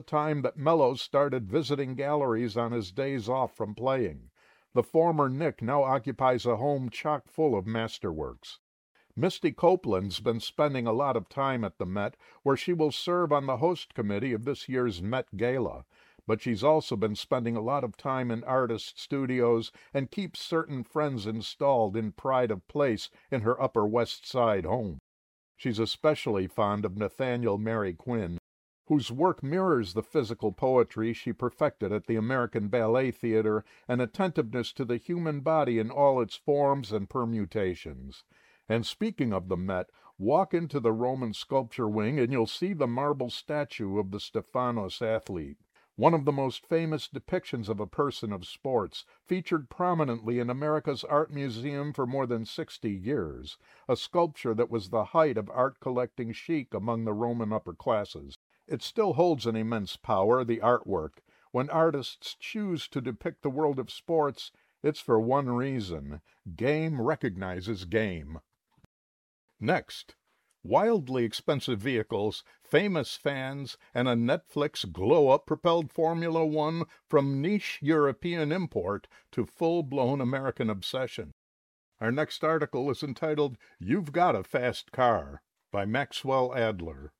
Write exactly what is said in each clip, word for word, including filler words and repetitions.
time that Mello started visiting galleries on his days off from playing. The former Knick now occupies a home chock full of masterworks. Misty Copeland's been spending a lot of time at the Met, where she will serve on the host committee of this year's Met Gala. But she's also been spending a lot of time in artist studios and keeps certain friends installed in pride of place in her Upper West Side home. She's especially fond of Nathaniel Mary Quinn, whose work mirrors the physical poetry she perfected at the American Ballet Theatre and attentiveness to the human body in all its forms and permutations. And speaking of the Met, walk into the Roman sculpture wing and you'll see the marble statue of the Stephanos athlete, one of the most famous depictions of a person of sports, featured prominently in America's Art Museum for more than sixty years, a sculpture that was the height of art collecting chic among the Roman upper classes. It still holds an immense power, the artwork. When artists choose to depict the world of sports, it's for one reason: game recognizes game. Next, wildly expensive vehicles, famous fans, and a Netflix glow-up propelled Formula One from niche European import to full-blown American obsession. Our next article is entitled, "You've Got a Fast Car," by Maxwell Adler.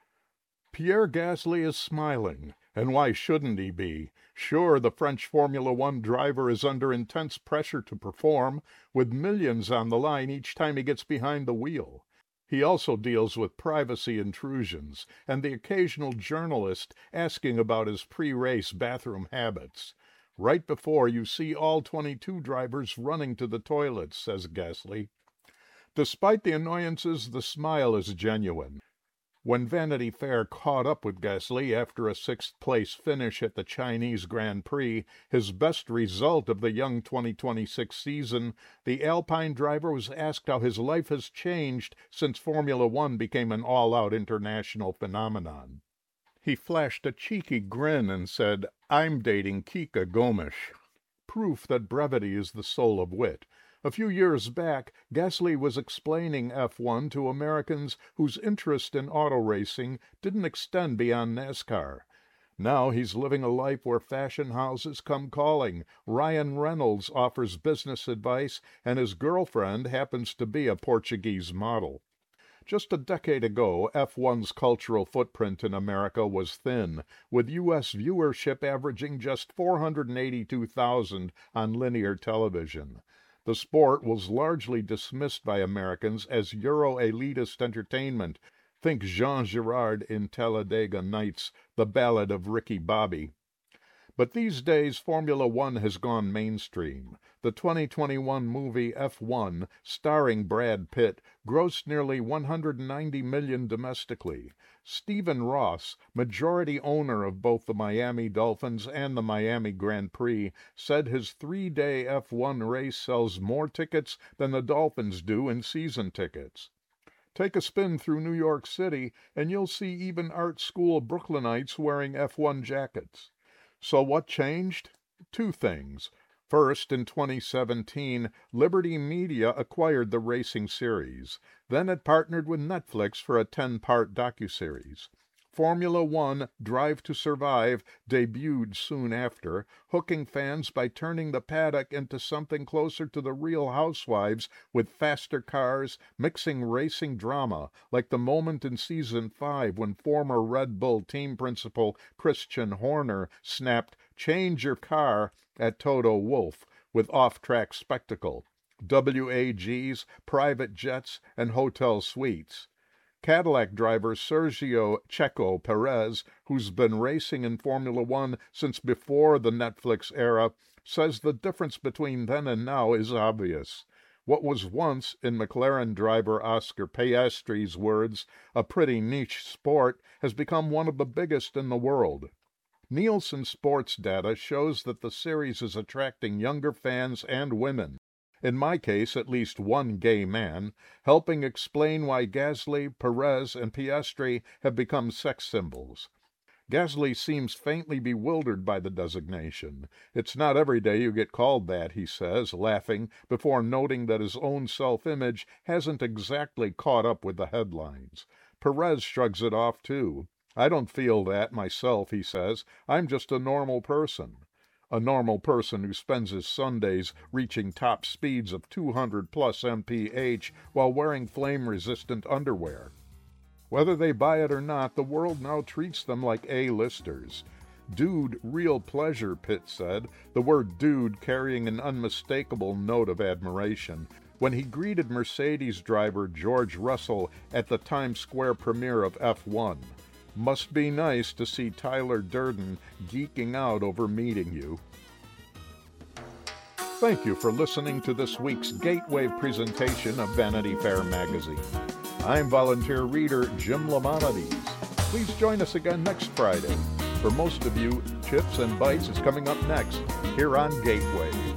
Pierre Gasly is smiling, and why shouldn't he be? Sure, the French Formula One driver is under intense pressure to perform, with millions on the line each time he gets behind the wheel. He also deals with privacy intrusions and the occasional journalist asking about his pre-race bathroom habits. Right before you see all twenty-two drivers running to the toilets, says Gasly. Despite the annoyances, the smile is genuine. When Vanity Fair caught up with Gasly after a sixth-place finish at the Chinese Grand Prix, his best result of the young twenty twenty-six season, the Alpine driver was asked how his life has changed since Formula One became an all-out international phenomenon. He flashed a cheeky grin and said, "I'm dating Kika Gomish." Proof that brevity is the soul of wit. A few years back, Gasly was explaining F one to Americans whose interest in auto racing didn't extend beyond NASCAR. Now he's living a life where fashion houses come calling, Ryan Reynolds offers business advice, and his girlfriend happens to be a Portuguese model. Just a decade ago, F one's cultural footprint in America was thin, with U S viewership averaging just four hundred eighty-two thousand on linear television. The sport was largely dismissed by Americans as Euro-elitist entertainment. Think Jean Girard in Talladega Nights, The Ballad of Ricky Bobby. But these days, Formula One has gone mainstream. The twenty twenty-one movie F one, starring Brad Pitt, grossed nearly one hundred ninety million dollars domestically. Stephen Ross, majority owner of both the Miami Dolphins and the Miami Grand Prix, said his three-day F one race sells more tickets than the Dolphins do in season tickets. Take a spin through New York City, and you'll see even art school Brooklynites wearing F one jackets. So what changed? Two things. First, in twenty seventeen, Liberty Media acquired the racing series. Then it partnered with Netflix for a ten-part docuseries. Formula One Drive to Survive debuted soon after, hooking fans by turning the paddock into something closer to the Real Housewives with faster cars, mixing racing drama, like the moment in Season five when former Red Bull team principal Christian Horner snapped, "Change your car," at Toto Wolff, with off-track spectacle, W A Gs, private jets, and hotel suites. Cadillac driver Sergio Checo Perez, who's been racing in Formula One since before the Netflix era, says the difference between then and now is obvious. What was once, in McLaren driver Oscar Piastri's words, a pretty niche sport, has become one of the biggest in the world. Nielsen sports data shows that the series is attracting younger fans and women. In my case, at least one gay man, helping explain why Gasly, Perez, and Piastri have become sex symbols. Gasly seems faintly bewildered by the designation. It's not every day you get called that, he says, laughing, before noting that his own self-image hasn't exactly caught up with the headlines. Perez shrugs it off, too. I don't feel that myself, he says. I'm just a normal person. A normal person who spends his Sundays reaching top speeds of two hundred plus M P H while wearing flame-resistant underwear. Whether they buy it or not, the world now treats them like A-listers. Dude, real pleasure, Pitt said, the word dude carrying an unmistakable note of admiration, when he greeted Mercedes driver George Russell at the Times Square premiere of F one. Must be nice to see Tyler Durden geeking out over meeting you. Thank you for listening to this week's Gateway presentation of Vanity Fair magazine. I'm volunteer reader Jim Lamonides. Please join us again next Friday. For most of you, Chips and Bites is coming up next here on Gateway.